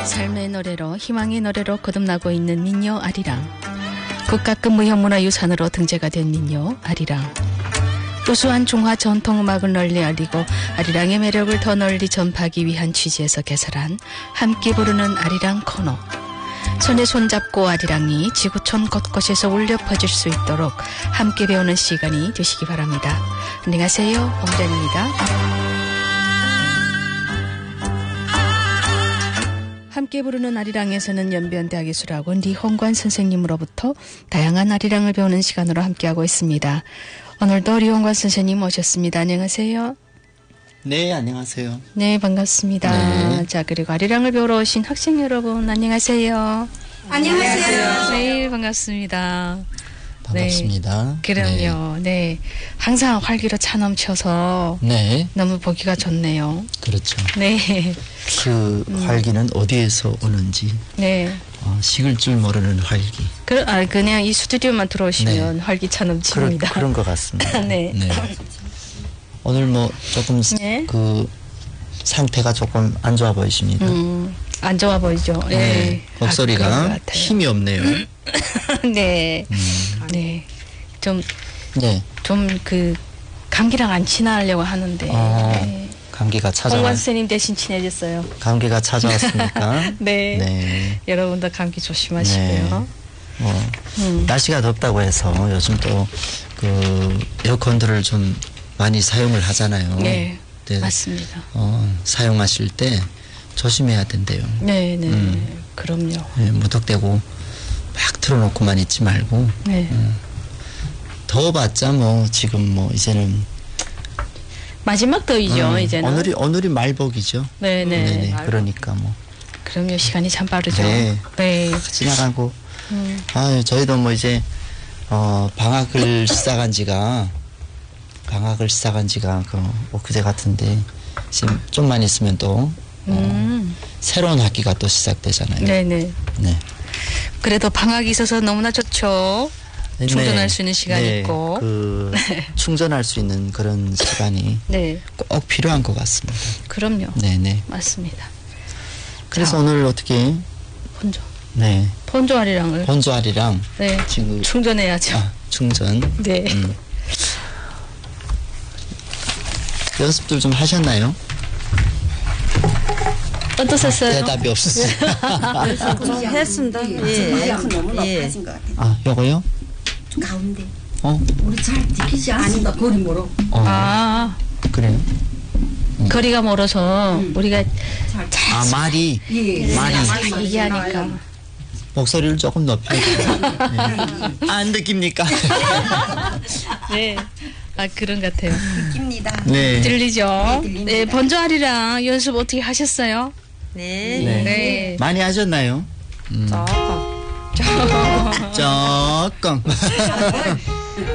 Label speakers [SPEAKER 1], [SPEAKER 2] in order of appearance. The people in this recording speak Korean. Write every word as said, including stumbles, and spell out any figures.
[SPEAKER 1] 삶의 노래로 희망의 노래로 거듭나고 있는 민요 아리랑. 국가급 무형문화유산으로 등재가 된 민요 아리랑. 우수한 중화 전통음악을 널리 알리고 아리랑의 매력을 더 널리 전파하기 위한 취지에서 개설한 함께 부르는 아리랑 코너. 손에 손잡고 아리랑이 지구촌 곳곳에서 울려 퍼질 수 있도록 함께 배우는 시간이 되시기 바랍니다. 안녕하세요, 홍단입니다. 함께 부르는 아리랑에서는 연변대학의 수락원 리홍관 선생님으로부터 다양한 아리랑을 배우는 시간으로 함께하고 있습니다. 오늘도 리홍관 선생님 오셨습니다. 안녕하세요.
[SPEAKER 2] 네, 안녕하세요.
[SPEAKER 1] 네, 반갑습니다. 네. 자, 그리고 아리랑을 배우러 오신 학생 여러분 안녕하세요.
[SPEAKER 3] 안녕하세요.
[SPEAKER 1] 네, 반갑습니다.
[SPEAKER 2] 반갑습니다.
[SPEAKER 1] 네, 그럼요. 네. 네, 항상 활기로 차 넘쳐서 네. 너무 보기가 좋네요.
[SPEAKER 2] 그렇죠.
[SPEAKER 1] 네.
[SPEAKER 2] 그 음. 활기는 어디에서 오는지 네. 어, 식을 줄 모르는 활기.
[SPEAKER 1] 그, 아, 그냥 이 스튜디오만 들어오시면 네. 활기차 넘칩니다.
[SPEAKER 2] 그런, 그런 것 같습니다.
[SPEAKER 1] 네.
[SPEAKER 2] 네. 오늘 뭐 조금 네. 그 상태가 조금 안 좋아 보이십니까? 음,
[SPEAKER 1] 안 좋아 보이죠. 네.
[SPEAKER 2] 네. 목소리가
[SPEAKER 1] 아,
[SPEAKER 2] 힘이 없네요.
[SPEAKER 1] 네. 음. 네. 좀,
[SPEAKER 2] 네.
[SPEAKER 1] 좀 그 감기랑 안 친하려고 하는데.
[SPEAKER 2] 어,
[SPEAKER 1] 네.
[SPEAKER 2] 감기가 찾아왔.
[SPEAKER 1] 홍관 선생님 대신 친해졌어요.
[SPEAKER 2] 감기가 찾아왔습니까?
[SPEAKER 1] 네.
[SPEAKER 2] 네.
[SPEAKER 1] 여러분도 감기 조심하시고요.
[SPEAKER 2] 네. 뭐 음. 날씨가 덥다고 해서 요즘 또 그 에어컨들을 좀 많이 사용을 하잖아요.
[SPEAKER 1] 네, 네. 맞습니다.
[SPEAKER 2] 어, 사용하실 때 조심해야 된대요.
[SPEAKER 1] 네, 네, 음. 그럼요.
[SPEAKER 2] 네, 무턱대고 막 틀어놓고만 있지 말고. 네. 음. 더워봤자 뭐 지금 뭐 이제는
[SPEAKER 1] 마지막 더위죠. 음, 이제는
[SPEAKER 2] 오늘이 오늘이 말복이죠.
[SPEAKER 1] 네, 네.
[SPEAKER 2] 네네. 그러니까 뭐.
[SPEAKER 1] 그럼요, 시간이 참 빠르죠.
[SPEAKER 2] 네.
[SPEAKER 1] 네.
[SPEAKER 2] 지나가고. 음. 아, 저희도 뭐 이제 어, 방학을 시작한 지가. 방학을 시작한 지가 그 엊그제 같은데 지금 좀만 있으면 또 음. 어, 새로운 학기가 또 시작되잖아요.
[SPEAKER 1] 네네.
[SPEAKER 2] 네.
[SPEAKER 1] 그래도 방학이 있어서 너무나 좋죠. 네. 충전할 수 있는 시간이
[SPEAKER 2] 네.
[SPEAKER 1] 있고
[SPEAKER 2] 그 충전할 수 있는 그런 시간이
[SPEAKER 1] 네.
[SPEAKER 2] 꼭 필요한 것 같습니다.
[SPEAKER 1] 그럼요.
[SPEAKER 2] 네네.
[SPEAKER 1] 맞습니다.
[SPEAKER 2] 그래서
[SPEAKER 1] 자,
[SPEAKER 2] 오늘 어떻게
[SPEAKER 1] 본조.
[SPEAKER 2] 네.
[SPEAKER 1] 본조 아리랑을.
[SPEAKER 2] 본조 아리랑.
[SPEAKER 1] 네.
[SPEAKER 2] 지금
[SPEAKER 1] 충전해야죠.
[SPEAKER 2] 아, 충전.
[SPEAKER 1] 네. 음.
[SPEAKER 2] 연습들 좀 하셨나요?
[SPEAKER 1] 어떠셨어요?
[SPEAKER 2] 대답이 없었어요.
[SPEAKER 3] 했습니다. 예. 예.
[SPEAKER 2] 아, 요거요?
[SPEAKER 3] 가운데.
[SPEAKER 2] 어?
[SPEAKER 3] 우리 잘 지키지 않습니다. 거리 멀어.
[SPEAKER 2] 어.
[SPEAKER 1] 아.
[SPEAKER 2] 그래요?
[SPEAKER 1] 음. 거리가 멀어서 음. 우리가
[SPEAKER 3] 잘.
[SPEAKER 2] 아, 말이.
[SPEAKER 3] 예.
[SPEAKER 2] 말이.
[SPEAKER 1] 얘기하니까.
[SPEAKER 2] 목소리를 조금 높여요. 네. 안 느낍니까?
[SPEAKER 1] 네. 아, 그런 것 같아요.
[SPEAKER 3] 느낍니다.
[SPEAKER 2] 네.
[SPEAKER 1] 들리죠?
[SPEAKER 3] 네,
[SPEAKER 1] 네, 본조 아리랑 연습 어떻게 하셨어요?
[SPEAKER 3] 네.
[SPEAKER 2] 네.
[SPEAKER 1] 네.
[SPEAKER 2] 많이 하셨나요?
[SPEAKER 1] 음. 조금.
[SPEAKER 2] 조금.